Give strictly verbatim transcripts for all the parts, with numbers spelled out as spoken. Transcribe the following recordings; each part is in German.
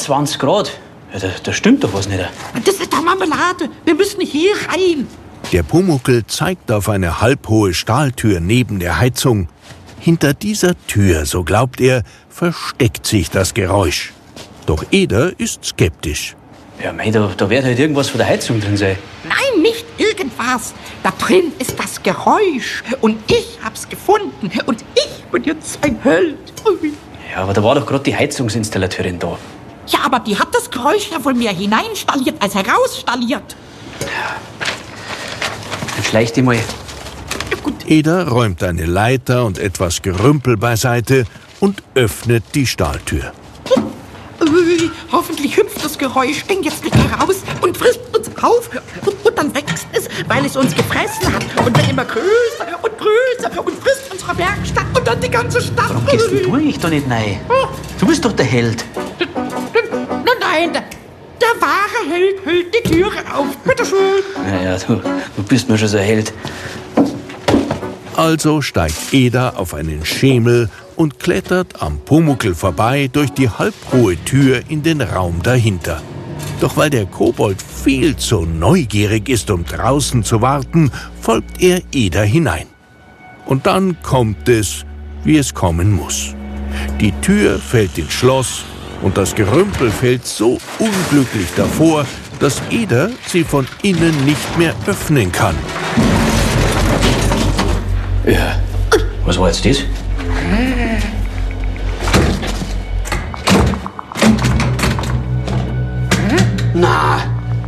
zwanzig Grad. Ja, da, da stimmt doch was nicht. Das ist doch Marmelade. Wir müssen hier rein. Der Pumuckl zeigt auf eine halbhohe Stahltür neben der Heizung. Hinter dieser Tür, so glaubt er, versteckt sich das Geräusch. Doch Eder ist skeptisch. Ja, mei, da, da wird halt irgendwas von der Heizung drin sein. Nein, nicht irgendwas. Da drin ist das Geräusch. Und ich hab's gefunden. Und ich bin jetzt ein Held. Ja, aber da war doch gerade die Heizungsinstallateurin da. Ja, aber die hat das Geräusch ja wohl mehr hineinstalliert als herausstalliert. Dann schleich dich mal. Eder räumt eine Leiter und etwas Gerümpel beiseite und öffnet die Stahltür. Ui, hoffentlich hüpft das Geräusch denn jetzt nicht heraus und frisst uns auf. Und, und dann wächst es, weil es uns gefressen hat. Und wird immer größer und größer und frisst unsere Werkstatt und dann die ganze Stadt. Warum gehst denn du eigentlich da nicht rein? Du bist doch der Held. Nein, nein, der, der wahre Held hält die Türe auf. Bitteschön. Naja, du, du bist mir schon so ein Held. Also steigt Eder auf einen Schemel und klettert am Pumuckl vorbei durch die halbhohe Tür in den Raum dahinter. Doch weil der Kobold viel zu neugierig ist, um draußen zu warten, folgt er Eder hinein. Und dann kommt es, wie es kommen muss. Die Tür fällt ins Schloss und das Gerümpel fällt so unglücklich davor, dass Eder sie von innen nicht mehr öffnen kann. Ja, was war jetzt das? Na.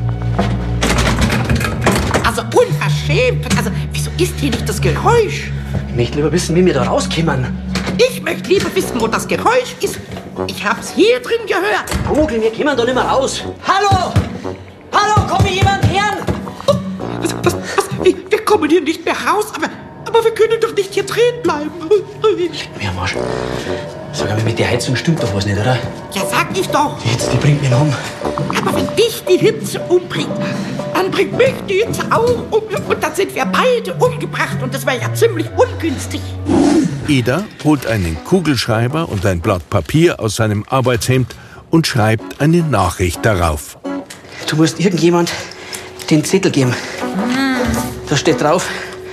Also unverschämt. Also, wieso ist hier nicht das Geräusch? Ich möchte lieber wissen, wie wir da rauskommen. Ich möchte lieber wissen, wo das Geräusch ist. Ich hab's hier drin gehört. Pumuckl, wir kommen da nicht mehr raus. Hallo! Hallo, komm hier jemand her? Oh, was, was, was? Wir kommen hier nicht mehr raus, aber, aber wir können doch nicht hier drin bleiben. Leck mir am Arsch. Sag mal, mit der Heizung stimmt doch was nicht, oder? Ja, sag ich doch. Die Hitze, die bringt mich um. Aber wenn dich die Hitze umbringt, dann bringt mich die Hitze auch um. Und dann sind wir beide umgebracht. Und das wäre ja ziemlich ungünstig. Eder holt einen Kugelschreiber und ein Blatt Papier aus seinem Arbeitshemd und schreibt eine Nachricht darauf. Du musst irgendjemand den Zettel geben. Da steht drauf,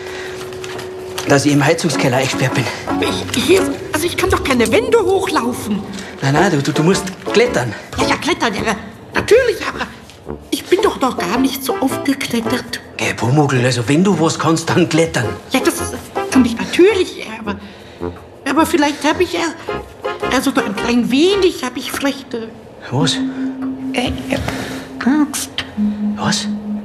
dass ich im Heizungskeller eingesperrt bin. Ich, ich, also ich kann doch keine Wände hochlaufen. Nein, nein, du, du, du musst klettern. Ja, ja, klettern, ja, natürlich, aber ich bin doch noch gar nicht so oft geklettert. Geh, Pumuckl, also wenn du was kannst, dann klettern. Ja, das kann ich natürlich, aber, aber vielleicht habe ich ja, also nur ein klein wenig habe ich vielleicht... Äh, was? Äh, äh, Angst. Was?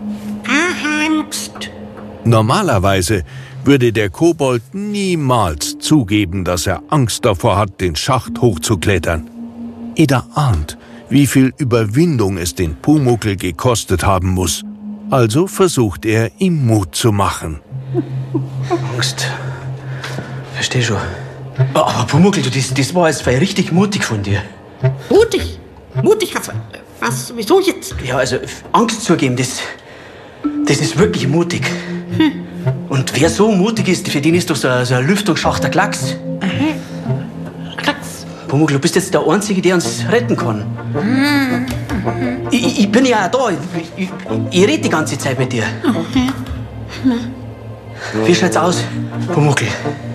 Angst. Normalerweise würde der Kobold niemals zugeben, dass er Angst davor hat, den Schacht hochzuklettern. Eder ahnt, wie viel Überwindung es den Pumuckl gekostet haben muss. Also versucht er, ihm Mut zu machen. Angst. Versteh schon. Aber Pumuckl, du, das, das war jetzt richtig mutig von dir. Mutig? Mutig? Was, was, wieso jetzt? Ja, also Angst zugeben, das, das ist wirklich mutig. Hm. Und wer so mutig ist, für den ist doch so ein, so ein Lüftungsschacht der Klacks. Mhm. Klacks. Pumuckl, du bist jetzt der Einzige, der uns retten kann. Mhm. Ich, ich bin ja auch da. Ich, ich, ich rede die ganze Zeit mit dir. Okay. Mhm. Wie schaut's aus, Pumuckl?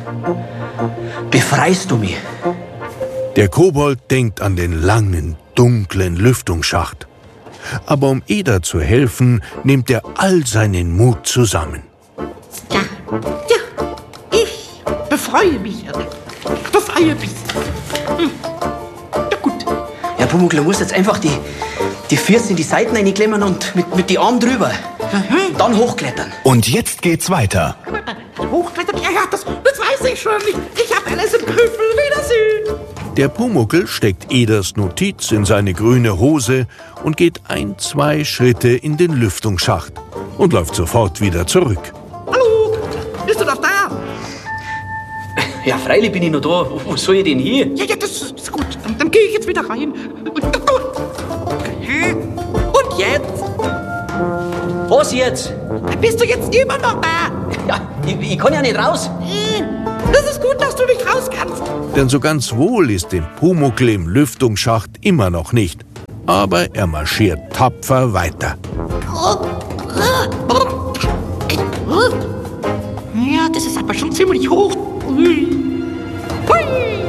Befreist du mich? Der Kobold denkt an den langen, dunklen Lüftungsschacht. Aber um Eder zu helfen, nimmt er all seinen Mut zusammen. Ja, ja, ich befreue mich. Befreie mich. Hm. Ja, gut. Ja, Pumuckl, du musst jetzt einfach die, die Füße in die Seiten reinklemmen und mit, mit den Armen drüber. Mhm. Dann hochklettern. Und jetzt geht's weiter. Hochklettern? Ja, ja, das, das weiß ich schon. Ich, ich habe alles im Griff. Wiedersehen. Der Pumuckl steckt Eders Notiz in seine grüne Hose und geht ein, zwei Schritte in den Lüftungsschacht und läuft sofort wieder zurück. Hallo, bist du noch da? Ja, freilich bin ich noch da. Wo soll ich denn hier? Ja, ja, das ist gut. Dann, dann gehe ich jetzt wieder rein. Okay. Und jetzt? Was jetzt? Bist du jetzt immer noch da? Ja, ich, ich kann ja nicht raus. Das ist gut, dass du nicht raus kannst. Denn so ganz wohl ist dem Pumuckl im Lüftungsschacht immer noch nicht. Aber er marschiert tapfer weiter. Ja, das ist aber schon ziemlich hoch. Hui. Hui.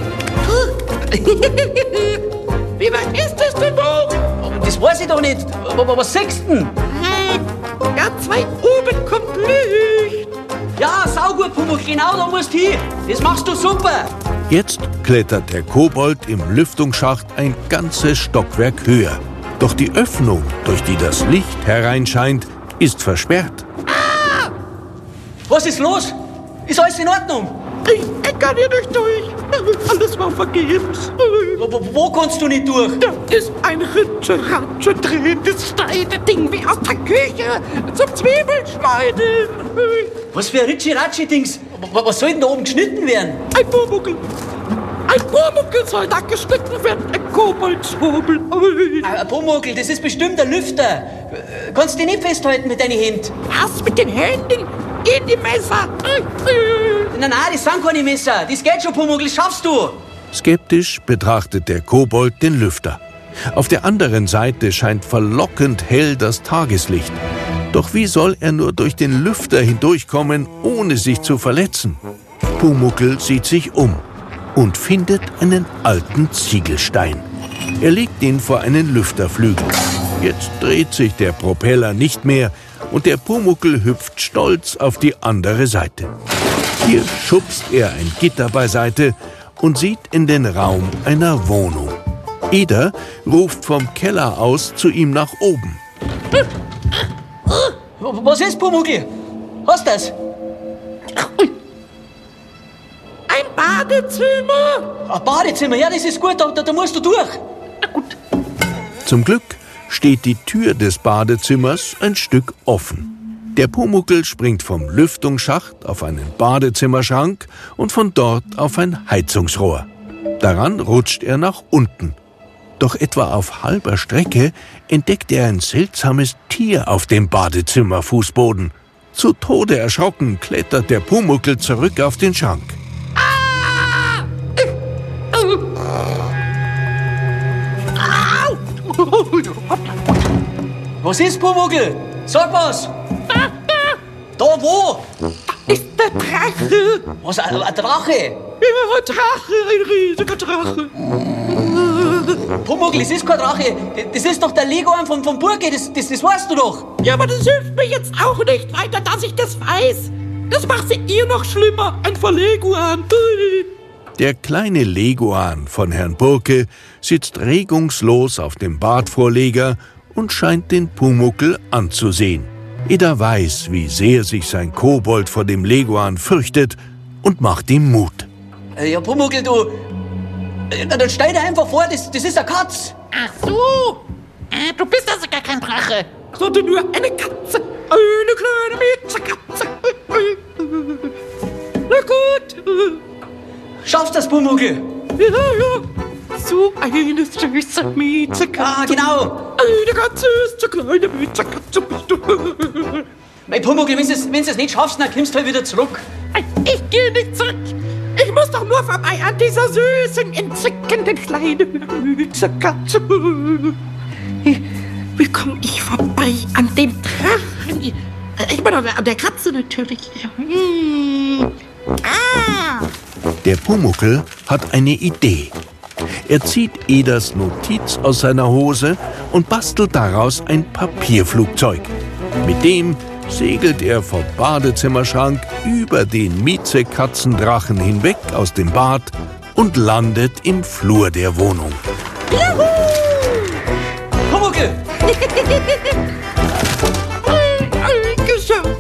Wie weit ist das denn hoch? Das weiß ich doch nicht. Was sagst du denn? Ja, zwei oben kommt Licht. Ja, saugut, Pumuckl, genau da musst du hin. Das machst du super. Jetzt klettert der Kobold im Lüftungsschacht ein ganzes Stockwerk höher. Doch die Öffnung, durch die das Licht hereinscheint, ist versperrt. Ah! Was ist los? Ist alles in Ordnung? Ich kann hier nicht durch. Alles war vergebens. Wo, wo, wo kannst du nicht durch? Da ist ein Ritsche-Ratsche drehendes Schneideding wie aus der Küche zum Zwiebelschneiden. Was für ein Ritschi-Ratschi-Dings? Was soll denn da oben geschnitten werden? Ein Pumuckl. Ein Pumuckl soll da geschnitten werden. Ein Koboldshobel. Ein Pumuckl, das ist bestimmt ein Lüfter. Kannst du dich nicht festhalten mit deinen Händen? Was mit den Händen? In die Messer. Nein, nein, das sind keine Messer. Das geht schon, Pumuckl, das schaffst du. Skeptisch betrachtet der Kobold den Lüfter. Auf der anderen Seite scheint verlockend hell das Tageslicht. Doch wie soll er nur durch den Lüfter hindurchkommen, ohne sich zu verletzen? Pumuckl sieht sich um und findet einen alten Ziegelstein. Er legt ihn vor einen Lüfterflügel. Jetzt dreht sich der Propeller nicht mehr und der Pumuckl hüpft stolz auf die andere Seite. Hier schubst er ein Gitter beiseite und sieht in den Raum einer Wohnung. Eder ruft vom Keller aus zu ihm nach oben. Was ist, Pumuckl? Hast du das? Ein Badezimmer. Ein Badezimmer, ja, das ist gut, da, da musst du durch. Na gut. Zum Glück steht die Tür des Badezimmers ein Stück offen. Der Pumuckl springt vom Lüftungsschacht auf einen Badezimmerschrank und von dort auf ein Heizungsrohr. Daran rutscht er nach unten. Doch etwa auf halber Strecke entdeckt er ein seltsames Tier auf dem Badezimmerfußboden. Zu Tode erschrocken klettert der Pumuckl zurück auf den Schrank. Ah! Au! Was ist, Pumuckl? Sag was. Da wo? Ist der Drache. Was, ein, ein Drache? Ja, ein Drache, ein riesiger Drache. Pumuckl, das ist kein Drache. Das ist doch der Leguan vom, vom Burge, das, das, das weißt du doch. Ja, aber das hilft mir jetzt auch nicht weiter, dass ich das weiß. Das macht sie ihr noch schlimmer. Ein Verleguan. Der kleine Leguan von Herrn Burke sitzt regungslos auf dem Badvorleger und scheint den Pumuckl anzusehen. Eder weiß, wie sehr sich sein Kobold vor dem Leguan fürchtet und macht ihm Mut. Ja, Pumuckl, du... Dann stell dir einfach vor, das, das ist eine Katz. Ach so. Äh, du bist also gar kein Drache. Sondern nur eine Katze. Eine kleine Mietzekatze. Na gut. Schaffst du das, Pumuckl? Ja, ja. So eine süße Mietzekatze. Ah, genau. Eine ganz süße kleine Mietzekatze bist du. Mein Pumuckl, wenn du es wenn du's nicht schaffst, dann kommst du halt wieder zurück. Ich gehe nicht zurück. Ich muss doch nur vorbei an dieser süßen, entzückenden kleinen Mietzekatze. Wie komme ich vorbei an dem Drachen? Ich meine, an der Katze natürlich. Hm. Ah! Der Pumuckl hat eine Idee. Er zieht Eders Notiz aus seiner Hose und bastelt daraus ein Papierflugzeug. Mit dem segelt er vom Badezimmerschrank über den Mietzekatzendrachen hinweg aus dem Bad und landet im Flur der Wohnung. Juhu! Pumuckl! Geschafft!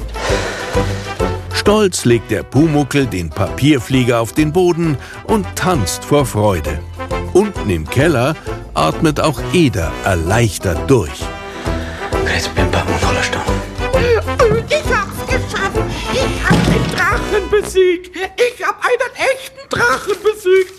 Stolz legt der Pumuckl den Papierflieger auf den Boden und tanzt vor Freude. Unten im Keller atmet auch Eder erleichtert durch. Jetzt bin ich beim Unfallerstand. Ich hab's geschafft! Ich hab den Drachen besiegt! Ich hab einen echten Drachen besiegt!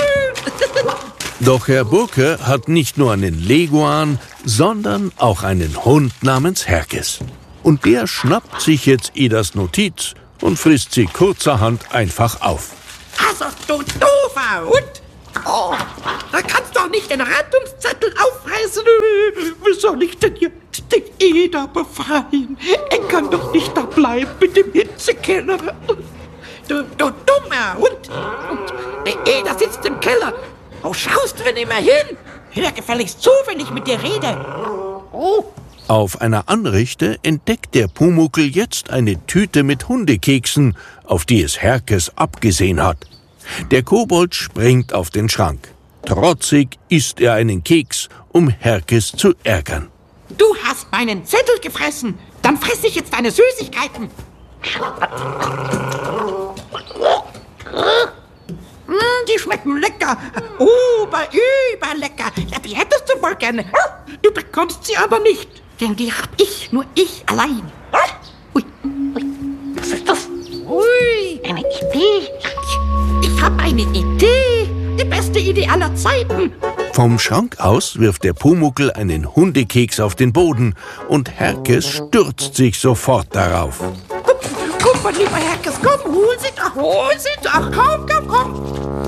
Doch Herr Burke hat nicht nur einen Leguan, sondern auch einen Hund namens Herkes. Und der schnappt sich jetzt Eders Notiz und frisst sie kurzerhand einfach auf. Also, du doofer Hund! Oh, da kannst du doch nicht den Rettungszettel aufreißen! Wie soll ich denn jetzt den Eder befreien? Er kann doch nicht da bleiben mit dem Hitzekeller. Du, du dummer Hund. Und der Eder sitzt im Keller. Wo schaust du denn immer hin? Hör gefälligst zu, wenn ich mit dir rede. Oh. Auf einer Anrichte entdeckt der Pumuckl jetzt eine Tüte mit Hundekeksen, auf die es Herkes abgesehen hat. Der Kobold springt auf den Schrank. Trotzig isst er einen Keks, um Herkes zu ärgern. Du hast meinen Zettel gefressen. Dann fress ich jetzt deine Süßigkeiten. Mm, die schmecken lecker. Über, überlecker. Ja, die hättest du wohl gerne. Du bekommst sie aber nicht. Denn die hab ich, nur ich allein. Ui, ui. Was ist das? Ui, eine Idee. Ich hab eine Idee. Die beste Idee aller Zeiten. Vom Schrank aus wirft der Pumuckl einen Hundekeks auf den Boden und Herkes stürzt sich sofort darauf. Guck, guck mal, lieber Herkes, komm, hol sie doch, hol sie doch, komm, komm, komm.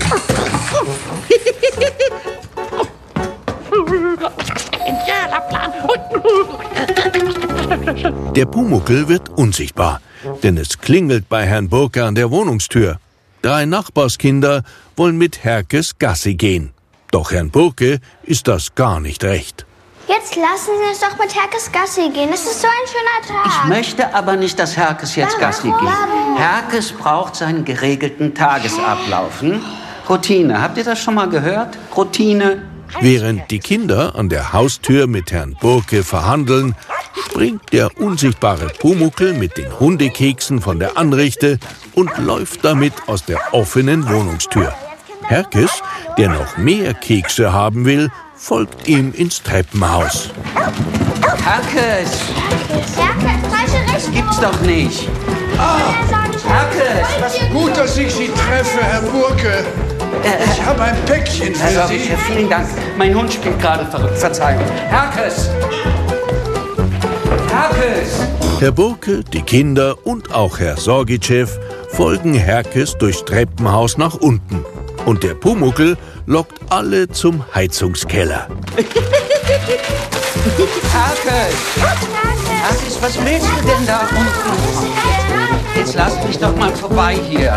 Genialer Plan. Der Pumuckl wird unsichtbar, denn es klingelt bei Herrn Burke an der Wohnungstür. Drei Nachbarskinder wollen mit Herkes Gassi gehen. Doch Herrn Burke ist das gar nicht recht. Jetzt lassen Sie uns doch mit Herkes Gassi gehen. Es ist so ein schöner Tag. Ich möchte aber nicht, dass Herkes jetzt Gassi geht. Herkes braucht seinen geregelten Tagesablauf. Hm? Routine. Habt ihr das schon mal gehört? Routine. Während die Kinder an der Haustür mit Herrn Burke verhandeln, springt der unsichtbare Pumuckl mit den Hundekeksen von der Anrichte und läuft damit aus der offenen Wohnungstür. Herkes, der noch mehr Kekse haben will, folgt ihm ins Treppenhaus. Herkes! Herkes, falsche Richtung. Gibt's doch nicht. Ah, Herkes! Was? Gut, dass ich Sie treffe, Herr Burke. Ich habe ein Päckchen für Herr Sie. Sorge, vielen Dank. Mein Hund spielt gerade verrückt. Verzeihung. Herkes! Herkes! Herr Burke, die Kinder und auch Herr Sorgitschew folgen Herkes durchs Treppenhaus nach unten. Und der Pumuckl lockt alle zum Heizungskeller. Herkes! Herkes, was willst du denn da unten? Jetzt lass mich doch mal vorbei hier.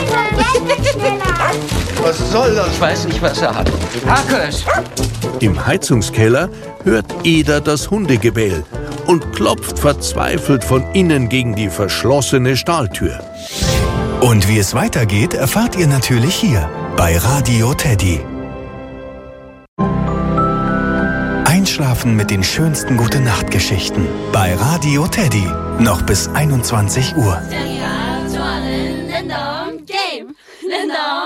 Was soll das? Ich weiß nicht, was er hat. Herkes! Im Heizungskeller hört Eder das Hundegebell und klopft verzweifelt von innen gegen die verschlossene Stahltür. Und wie es weitergeht, erfahrt ihr natürlich hier bei Radio Teddy. Einschlafen mit den schönsten Gute-Nacht-Geschichten bei Radio Teddy. Noch bis einundzwanzig Uhr.